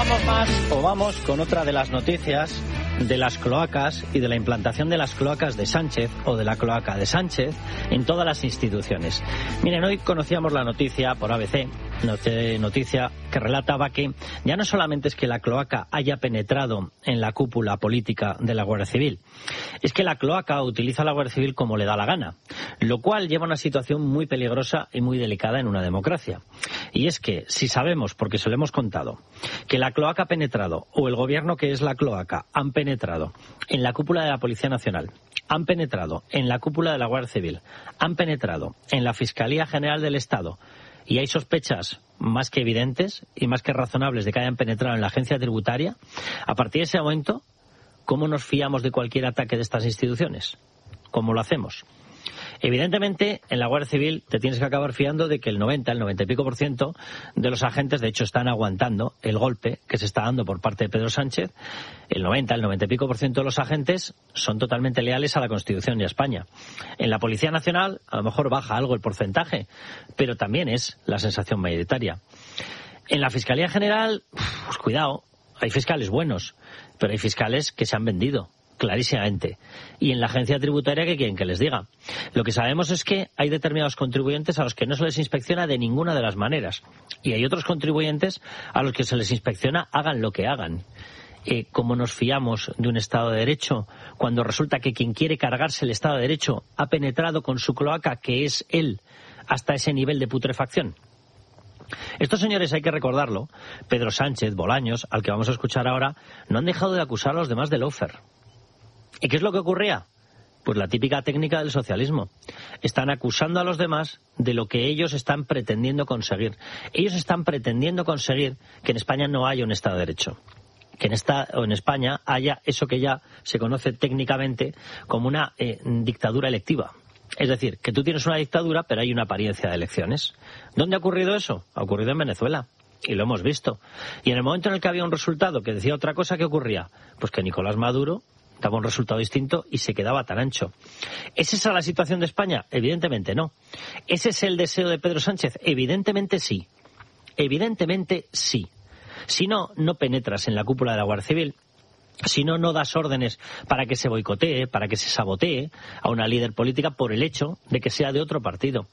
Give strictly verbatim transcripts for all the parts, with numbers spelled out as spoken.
vamos más, o vamos con otra de las noticias de las cloacas y de la implantación de las cloacas de Sánchez o de la cloaca de Sánchez en todas las instituciones. Miren, hoy conocíamos la noticia por A B C, noticia que relataba que ya no solamente es que la cloaca haya penetrado en la cúpula política de la Guardia Civil, es que la cloaca utiliza la Guardia Civil como le da la gana, lo cual lleva a una situación muy peligrosa y muy delicada en una democracia. Y es que si sabemos, porque se lo hemos contado, que la cloaca ha penetrado, o el gobierno que es la cloaca, han penetrado en la cúpula de la Policía Nacional, han penetrado en la cúpula de la Guardia Civil, han penetrado en la Fiscalía General del Estado, y hay sospechas más que evidentes y más que razonables de que hayan penetrado en la agencia tributaria, a partir de ese momento, ¿cómo nos fiamos de cualquier ataque de estas instituciones? ¿Cómo lo hacemos? Evidentemente, en la Guardia Civil te tienes que acabar fiando de que el noventa, el noventa y pico por ciento de los agentes, de hecho, están aguantando el golpe que se está dando por parte de Pedro Sánchez. El noventa, el noventa y pico por ciento de los agentes son totalmente leales a la Constitución y a España. En la Policía Nacional, a lo mejor baja algo el porcentaje, pero también es la sensación mayoritaria. En la Fiscalía General, pues cuidado, hay fiscales buenos, pero hay fiscales que se han vendido. Clarísimamente. Y en la agencia tributaria, ¿qué quieren que les diga? Lo que sabemos es que hay determinados contribuyentes a los que no se les inspecciona de ninguna de las maneras. Y hay otros contribuyentes a los que se les inspecciona hagan lo que hagan. Eh, ¿Cómo nos fiamos de un Estado de Derecho cuando resulta que quien quiere cargarse el Estado de Derecho ha penetrado con su cloaca, que es él, hasta ese nivel de putrefacción? Estos señores, hay que recordarlo, Pedro Sánchez, Bolaños, al que vamos a escuchar ahora, no han dejado de acusar a los demás de lawfare. ¿Y qué es lo que ocurría? Pues la típica técnica del socialismo. Están acusando a los demás de lo que ellos están pretendiendo conseguir. Ellos están pretendiendo conseguir que en España no haya un Estado de Derecho. Que en, esta, o en España haya eso que ya se conoce técnicamente como una eh, dictadura electiva. Es decir, que tú tienes una dictadura, pero hay una apariencia de elecciones. ¿Dónde ha ocurrido eso? Ha ocurrido en Venezuela. Y lo hemos visto. Y en el momento en el que había un resultado que decía otra cosa, ¿qué ocurría? Pues que Nicolás Maduro daba un resultado distinto y se quedaba tan ancho. ¿Es esa la situación de España? Evidentemente no. ¿Ese es el deseo de Pedro Sánchez? Evidentemente sí. Evidentemente sí. Si no, no penetras en la cúpula de la Guardia Civil. Si no, no das órdenes para que se boicotee, para que se sabotee a una líder política por el hecho de que sea de otro partido.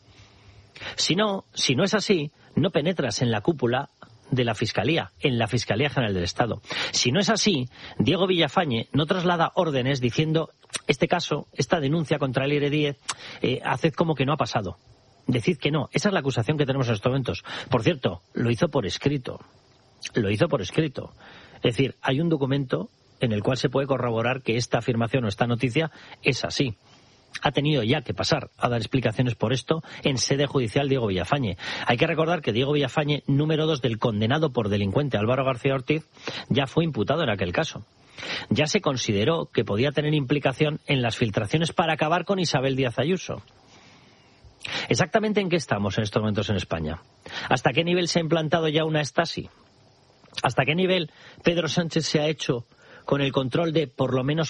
Si no, si no es así, no penetras en la cúpula de la Fiscalía, en la Fiscalía General del Estado. Si no es así, Diego Villafañe no traslada órdenes diciendo este caso, esta denuncia contra el I R E diez, eh, haced como que no ha pasado. Decid que no. Esa es la acusación que tenemos en estos momentos. Por cierto, lo hizo por escrito. Lo hizo por escrito. Es decir, hay un documento en el cual se puede corroborar que esta afirmación o esta noticia es así. Ha tenido ya que pasar a dar explicaciones por esto en sede judicial Diego Villafañe. Hay que recordar que Diego Villafañe, número dos del condenado por delincuente Álvaro García Ortiz, ya fue imputado en aquel caso. Ya se consideró que podía tener implicación en las filtraciones para acabar con Isabel Díaz Ayuso. ¿Exactamente en qué estamos en estos momentos en España? ¿Hasta qué nivel se ha implantado ya una Stasi? ¿Hasta qué nivel Pedro Sánchez se ha hecho con el control de, por lo menos,